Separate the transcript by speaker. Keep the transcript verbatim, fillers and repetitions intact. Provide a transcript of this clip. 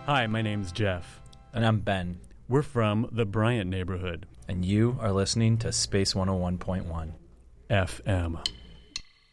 Speaker 1: Hi, my name's Jeff.
Speaker 2: And I'm Ben.
Speaker 1: We're from the Bryant neighborhood.
Speaker 2: And you are listening to Space one oh one point one
Speaker 1: F M.